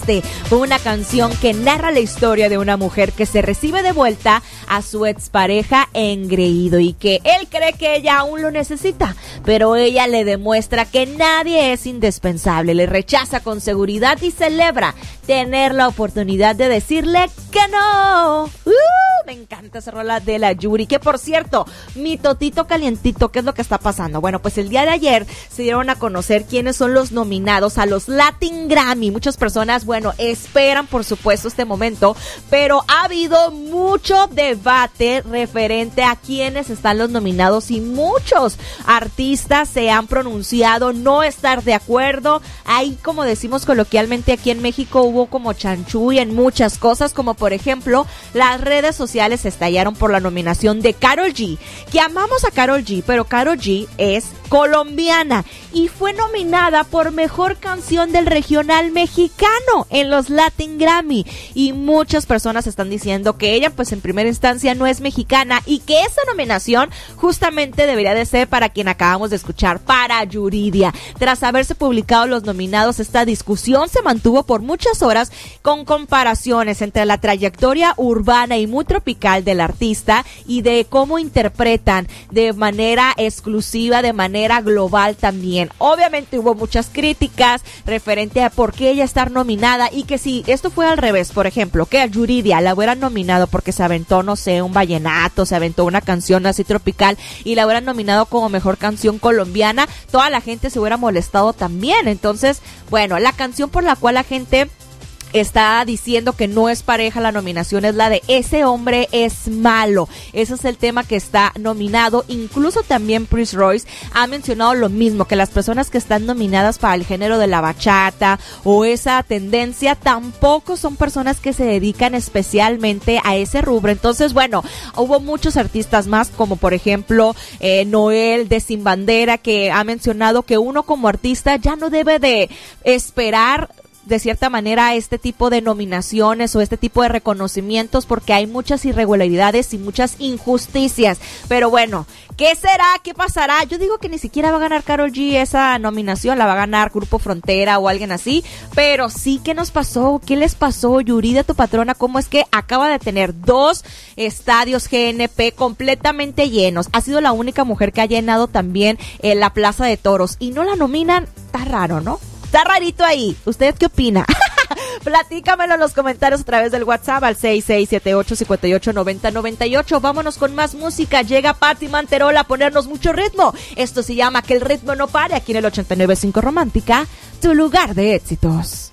Triste, una canción que narra la historia de una mujer que se recibe de vuelta a su expareja engreído y que él cree que ella aún lo necesita, pero ella le demuestra que nadie es indispensable, le rechaza con seguridad y celebra tener la oportunidad de decirle que no. Me encanta esa rola de la Yuri, que por cierto, mi totito calientito, ¿qué es lo que está pasando? Bueno, pues el día de ayer se dieron a conocer quiénes son los nominados a los Latin Grammy. Muchas personas, bueno, esperan por supuesto este momento, pero ha habido mucho debate referente a quiénes están los nominados y muchos artistas se han pronunciado no estar de acuerdo. Ahí, como decimos coloquialmente aquí en México, hubo como chanchuy en muchas cosas, como por ejemplo, las redes sociales estallaron por la nominación de Karol G, que amamos a Karol G, pero Karol G es colombiana y fue nominada por Mejor Canción del Regional Mexicano en los Latin Grammy, y muchas personas están diciendo que ella pues en primera instancia no es mexicana y que esa nominación justamente debería de ser para quien acabamos de escuchar, para Yuridia. Tras haberse publicado los nominados, esta discusión se mantuvo por muchas horas con comparaciones entre la trayectoria urbana y muy tropical del artista y de cómo interpretan de manera exclusiva, de manera global también. Obviamente hubo muchas críticas referente a por qué ella estar nominada, y que si esto fue al revés, por ejemplo, que a Yuridia la hubieran nominado porque se aventó, no sé, un vallenato, se aventó una canción así tropical y la hubieran nominado como mejor canción colombiana, toda la gente se hubiera molestado también. Entonces, bueno, la canción por la cual la gente está diciendo que no es pareja la nominación es la de Ese Hombre Es Malo. Ese es el tema que está nominado. Incluso también Prince Royce ha mencionado lo mismo, que las personas que están nominadas para el género de la bachata o esa tendencia tampoco son personas que se dedican especialmente a ese rubro. Entonces, bueno, hubo muchos artistas más, como por ejemplo Noel de Sin Bandera, que ha mencionado que uno como artista ya no debe de esperar de cierta manera este tipo de nominaciones o este tipo de reconocimientos, porque hay muchas irregularidades y muchas injusticias. Pero bueno, ¿qué será? ¿Qué pasará? Yo digo que ni siquiera va a ganar Karol G esa nominación, la va a ganar Grupo Frontera o alguien así. Pero sí, ¿qué nos pasó? ¿Qué les pasó? Yuridia, tu patrona, ¿cómo es que acaba de tener 2 estadios GNP completamente llenos? Ha sido la única mujer que ha llenado también la Plaza de Toros y no la nominan. Está raro, ¿no? Está rarito ahí. ¿Usted qué opina? Platícamelo en los comentarios a través del WhatsApp al 6678589098. Vámonos con más música. Llega Patti Manterola a ponernos mucho ritmo. Esto se llama Que el ritmo no pare, aquí en el 89.5 Romántica, tu lugar de éxitos.